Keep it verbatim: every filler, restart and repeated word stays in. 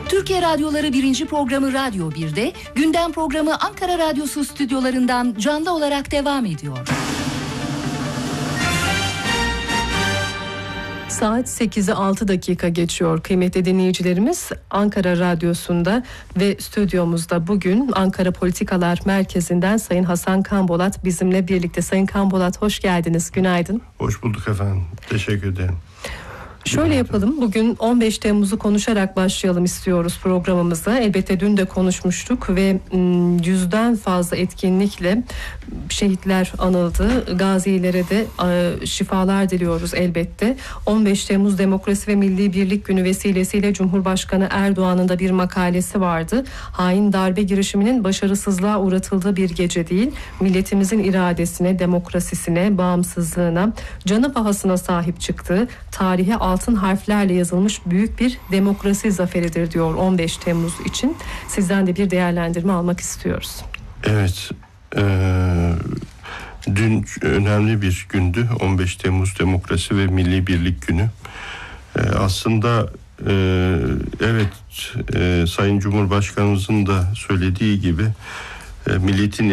Türkiye Radyoları birinci programı Radyo bir'de, gündem programı Ankara Radyosu stüdyolarından canlı olarak devam ediyor. Saat sekizi altı dakika geçiyor kıymetli dinleyicilerimiz. Ankara Radyosu'nda ve stüdyomuzda bugün Ankara Politikalar Merkezi'nden Sayın Hasan Kanbolat bizimle birlikte. Sayın Kanbolat, hoş geldiniz, günaydın. Hoş bulduk efendim, teşekkür ederim. Şöyle yapalım, bugün on beş Temmuz'u konuşarak başlayalım istiyoruz programımıza. Elbette dün de konuşmuştuk ve yüzden fazla etkinlikle şehitler anıldı. Gazilere de şifalar diliyoruz elbette. on beş Temmuz Demokrasi ve Milli Birlik Günü vesilesiyle Cumhurbaşkanı Erdoğan'ın da bir makalesi vardı. Hain darbe girişiminin başarısızlığa uğratıldığı bir gece değil, milletimizin iradesine, demokrasisine, bağımsızlığına, canı pahasına sahip çıktığı, tarihe altın harflerle yazılmış büyük bir demokrasi zaferidir diyor on beş Temmuz için. Sizden de bir değerlendirme almak istiyoruz. Evet, e, dün önemli bir gündü. on beş Temmuz Demokrasi ve Milli Birlik Günü. E, aslında e, evet, e, Sayın Cumhurbaşkanımızın da söylediği gibi e, milletin